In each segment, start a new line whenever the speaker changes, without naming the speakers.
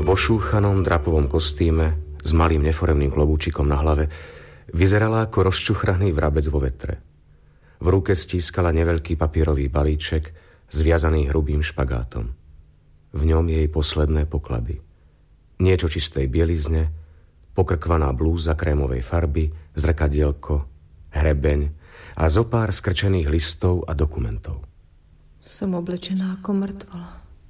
Vo šúchanom drapovom kostýme s malým neforemným klobúčikom na hlave vyzerala ako rozčuchraný vrabec vo vetre. V ruke stískala neveľký papierový balíček zviazaný hrubým špagátom. V ňom jej posledné poklady. Niečo čistej bielizne, pokrkvaná blúza krémovej farby, zrkadielko, hrebeň a zopár skrčených listov a dokumentov.
Som oblečená ako mŕtvola.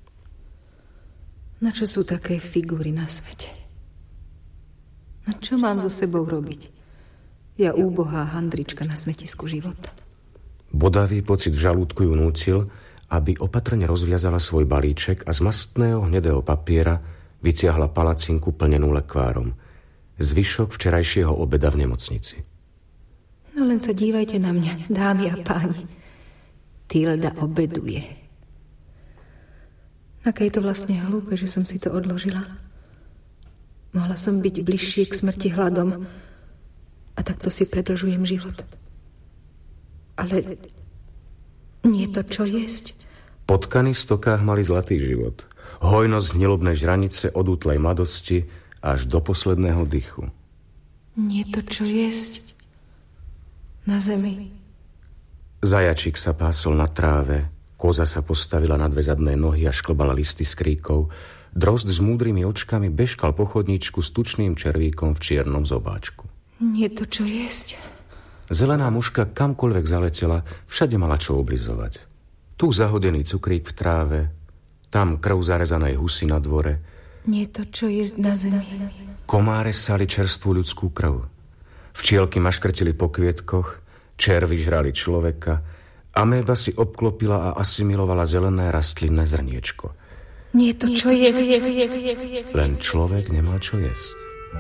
Na čo sú také figúry na svete? Na čo mám so sebou robiť? Ja úbohá handrička na smetisku života.
Bodavý pocit v žalúdku ju nútil, aby opatrne rozviazala svoj balíček a z mastného hnedého papiera vytiahla palacinku plnenú lekvárom. Zvyšok včerajšieho obeda v nemocnici.
No len sa dívajte na mňa, dámy a páni. Tilda obeduje. Aké je to vlastne hlúpe, že som si to odložila. Mohla som byť bližšie k smrti hladom a takto si predlžujem život. Ale nie to, čo jesť.
Potkany v stokách mali zlatý život. Hojnosť hnilobnej žranice od útlej mladosti až do posledného dychu.
Nie to, čo jesť. Na zemi.
Zajačík sa pásol na tráve, koza sa postavila na dve zadné nohy a šklbala listy s kríkou. Drozd s múdrymi očkami bežkal po chodníčku s tučným červíkom v čiernom zobáčku.
Nie to, čo jesť.
Zelená muška kamkoľvek zaletela, všade mala čo oblizovať. Tu zahodený cukrík v tráve, tam krv zarezanej husy na dvore.
Nie to, čo jesť na zemi.
Komáre sali čerstvú ľudskú krv. Včielky maškrtili po kvietkoch, červy žrali človeka, améba si obklopila a asimilovala zelené rastlinné zrniečko.
Nie to, čo jesť.
Len človek nemal čo jesť.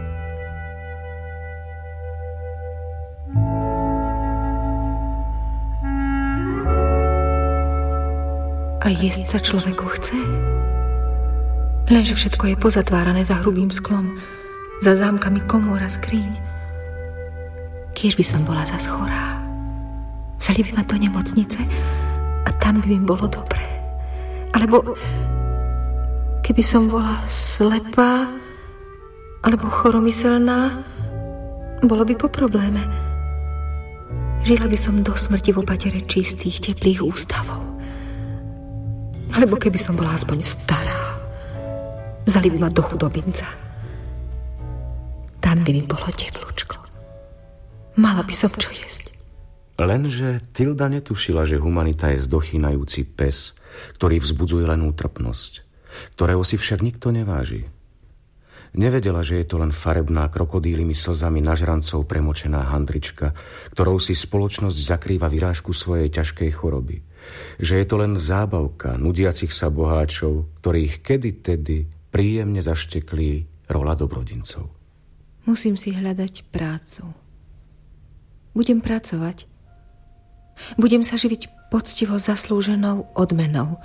A jesť sa človeku chce? Lenže všetko je pozatvárané za hrubým sklom, za zámkami komôr a skríň. Kiež by som bola zas chorá. Vzali by ma do nemocnice a tam by mi bolo dobre. Alebo keby som bola slepá alebo choromyselná, bolo by po probléme. Žila by som do smrti v opatere čistých, teplých ústavov. Alebo keby som bola aspoň stará, vzali by ma do chudobinca. Tam by mi bolo teplúčko. Mala by som čo jesť.
Lenže Tilda netušila, že humanita je zdochýnajúci pes, ktorý vzbudzuje len útrpnosť, ktorého si však nikto neváži. Nevedela, že je to len farebná krokodílymi slzami nažrancov premočená handrička, ktorou si spoločnosť zakrýva vyrážku svojej ťažkej choroby. Že je to len zábavka nudiacich sa boháčov, ktorých kedy-tedy príjemne zašteklí rola dobrodincov.
Musím si hľadať prácu. Budem pracovať. Budem sa živiť poctivo zaslúženou odmenou.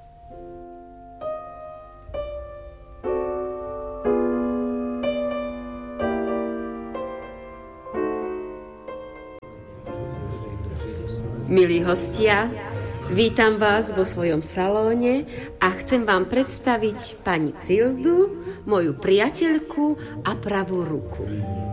Milí hostia, vítam vás vo svojom salóne a chcem vám predstaviť pani Tildu, moju priateľku a pravú ruku.